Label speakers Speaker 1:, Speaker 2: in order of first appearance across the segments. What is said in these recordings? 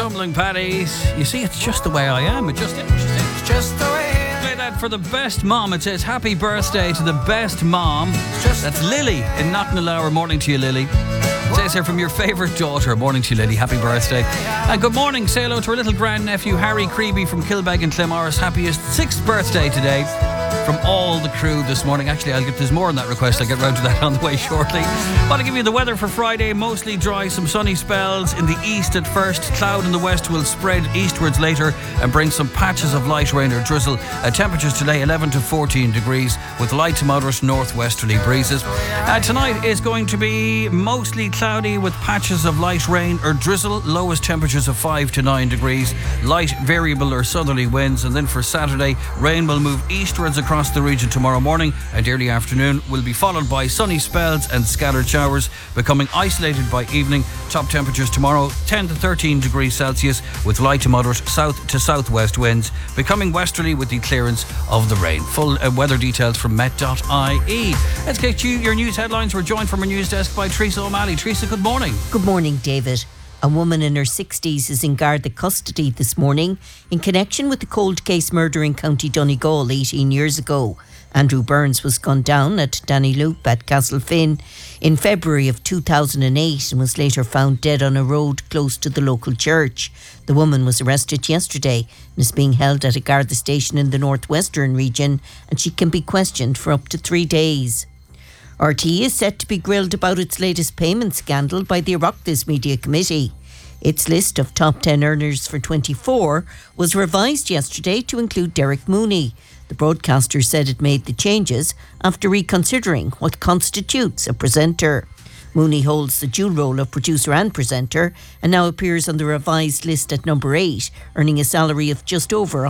Speaker 1: Tumbling Paddies. You see, it's just the way I am. It's just the way I am. Play that for the best mom. It says, happy birthday to the best mom. That's Lily in Knocknalower. Morning to you, Lily. It says here, from your favourite daughter. Morning to you, Lily. Happy birthday. And good morning. Say hello to our little grandnephew, Harry Creeby from Kilbeg and Clemorris. Happiest 6th birthday today from all the crew this morning. Actually, there's more on that request. I'll get round to that on the way shortly. Want to give you the weather for Friday. Mostly dry, some sunny spells in the east at first. Cloud in the west will spread eastwards later and bring some patches of light rain or drizzle. Temperatures today 11 to 14 degrees with light to moderate northwesterly breezes. Tonight is going to be mostly cloudy with patches of light rain or drizzle. Lowest temperatures of 5 to 9 degrees. Light variable or southerly winds. And then for Saturday, rain will move eastwards across the region tomorrow morning and early afternoon, will be followed by sunny spells and scattered showers, becoming isolated by evening. Top temperatures tomorrow 10 to 13 degrees Celsius with light to moderate south to southwest winds, becoming westerly with the clearance of the rain. Full weather details from met.ie. Let's get you your news headlines. We're joined from our news desk by Teresa O'Malley. Teresa, good morning.
Speaker 2: Good morning, David. A woman in her 60s is in Garda custody this morning in connection with the cold case murder in County Donegal 18 years ago. Andrew Burns was gunned down at Dannyloop at Castlefin in February of 2008 and was later found dead on a road close to the local church. The woman was arrested yesterday and is being held at a Garda station in the northwestern region, and she can be questioned for up to 3 days. RTE is set to be grilled about its latest payment scandal by the Oireachtas Media Committee. Its list of top 10 earners for 24 was revised yesterday to include Derek Mooney. The broadcaster said it made the changes after reconsidering what constitutes a presenter. Mooney holds the dual role of producer and presenter and now appears on the revised list at number 8, earning a salary of just over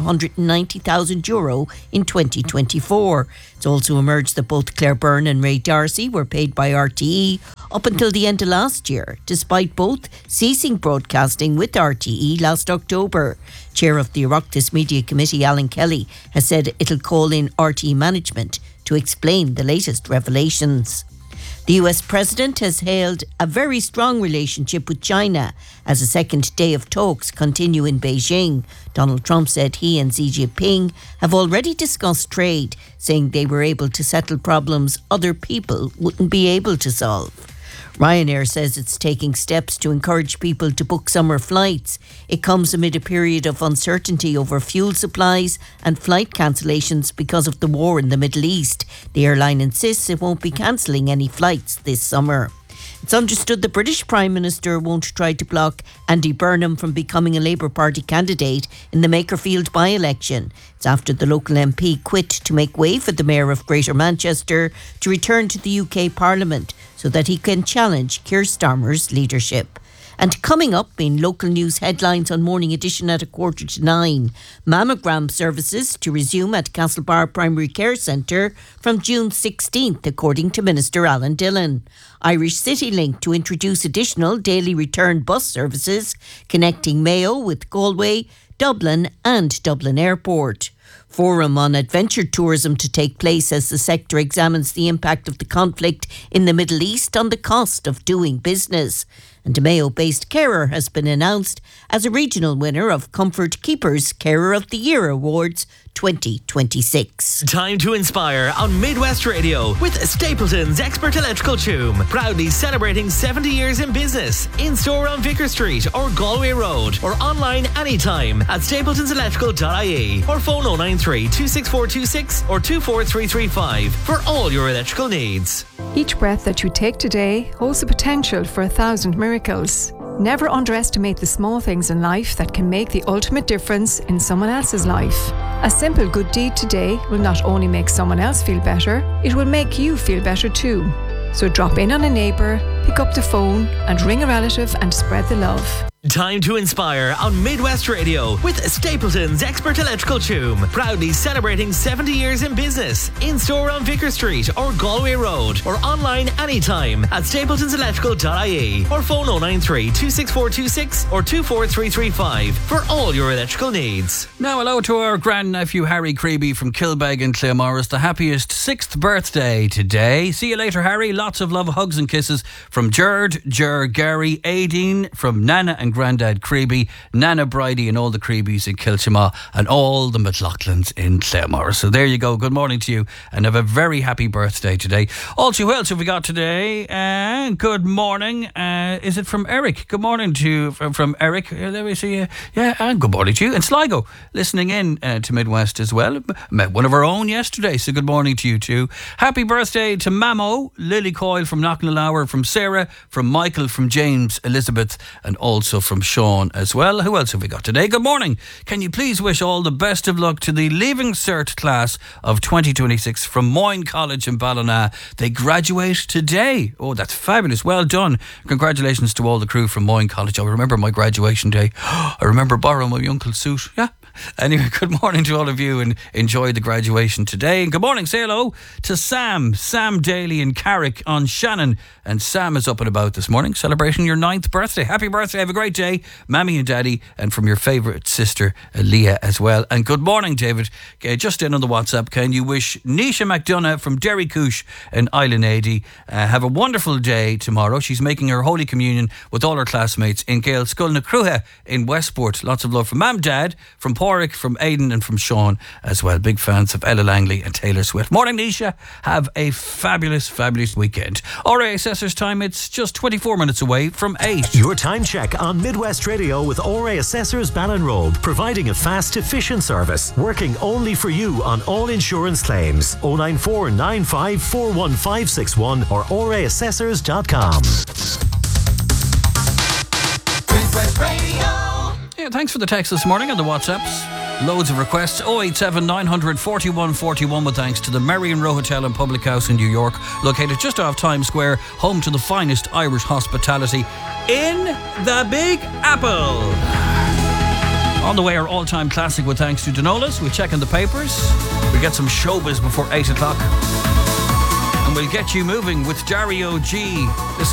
Speaker 2: €190,000 in 2024. It's also emerged that both Claire Byrne and Ray Darcy were paid by RTE up until the end of last year, despite both ceasing broadcasting with RTE last October. Chair of the Oireachtas Media Committee, Alan Kelly, has said it'll call in RTE management to explain the latest revelations. The US President has hailed a very strong relationship with China as a second day of talks continue in Beijing. Donald Trump said he and Xi Jinping have already discussed trade, saying they were able to settle problems other people wouldn't be able to solve. Ryanair says it's taking steps to encourage people to book summer flights. It comes amid a period of uncertainty over fuel supplies and flight cancellations because of the war in the Middle East. The airline insists it won't be cancelling any flights this summer. It's understood the British Prime Minister won't try to block Andy Burnham from becoming a Labour Party candidate in the Makerfield by-election. It's after the local MP quit to make way for the Mayor of Greater Manchester to return to the UK Parliament so that he can challenge Keir Starmer's leadership. And coming up in local news headlines on Morning Edition at 8:45, mammogram services to resume at Castlebar Primary Care Centre from June 16th, according to Minister Alan Dillon. Irish CityLink to introduce additional daily return bus services connecting Mayo with Galway, Dublin and Dublin Airport. Forum on adventure tourism to take place as the sector examines the impact of the conflict in the Middle East on the cost of doing business. And a Mayo-based carer has been announced as a regional winner of Comfort Keepers Carer of the Year Awards 2026.
Speaker 3: Time to inspire on Midwest Radio with Stapleton's Expert Electrical Choom. Proudly celebrating 70 years in business. In-store on Vicar Street or Galway Road or online anytime at stapletonselectrical.ie or phone 093 26426 or 24335 for all your electrical needs.
Speaker 4: Each breath that you take today holds the potential for 1,000 miracles. Never underestimate the small things in life that can make the ultimate difference in someone else's life. A simple good deed today will not only make someone else feel better, it will make you feel better too. So drop in on a neighbour, pick up the phone and ring a relative and spread the love.
Speaker 3: Time to inspire on Midwest Radio with Stapleton's Expert Electrical Choom. Proudly celebrating 70 years in business. In-store on Vicar Street or Galway Road or online anytime at stapletonselectrical.ie or phone 093 26426 or 24335 for all your electrical needs.
Speaker 1: Now hello to our grandnephew Harry Creeby from Kilbeg and Clemorris. The happiest 6th birthday today. See you later, Harry. Lots of love, hugs and kisses from Gerd, Ger, Gary, Aideen, from Nana and and Grandad Creeby, Nana Bridie and all the Creebies in Kilchima and all the McLaughlins in Claremore. So there you go. Good morning to you and have a very happy birthday today. Also, who else have we got today? Good morning. Is it from Eric? Good morning to from Eric. Let me see. Yeah, and good morning to you. And Sligo, listening in to Midwest as well. Met one of our own yesterday, so good morning to you too. Happy birthday to Mamo, Lily Coyle from Knocknalower, from Sarah, from Michael, from James, Elizabeth, and also from Sean as well. Who else have we got today? Good morning. Can you please wish all the best of luck to the Leaving Cert class of 2026 from Moyne College in Ballina. They graduate today. Oh, that's fabulous. Well done. Congratulations to all the crew from Moyne College. I remember my graduation day. I remember borrowing my uncle's suit. Yeah. Anyway, good morning to all of you and enjoy the graduation today. And good morning, say hello to Sam Daly in Carrick on Shannon. And Sam is up and about this morning, celebrating your 9th birthday. Happy birthday, have a great day, Mammy and Daddy, and from your favourite sister, Leah, as well. And good morning, David. Just in on the WhatsApp, can you wish Nisha McDonough from Derry Coosh and Island Ady have a wonderful day tomorrow. She's making her Holy Communion with all her classmates in Gael Sculna Cruha in Westport. Lots of love from Mam, Dad, from Porrick, from Aidan and from Sean as well. Big fans of Ella Langley and Taylor Swift. Morning, Nisha. Have a fabulous weekend. RA Assessor's time, it's just 24 minutes away from 8.
Speaker 3: Your time check on Midwest Radio with RA Assessors Ballinrobe, providing a fast, efficient service, working only for you on all insurance claims. 094 95 41561 or raassessors.com.
Speaker 5: Midwest Radio.
Speaker 1: Yeah, thanks for the text this morning and the WhatsApps. Loads of requests. 087 900 4141 with thanks to the Marion Row Hotel and Public House in New York, located just off Times Square, home to the finest Irish hospitality in the Big Apple. On the way, our all-time classic with thanks to Danolas. We'll check in the papers. We'll get some showbiz before 8 o'clock. And we'll get you moving with Dario G. This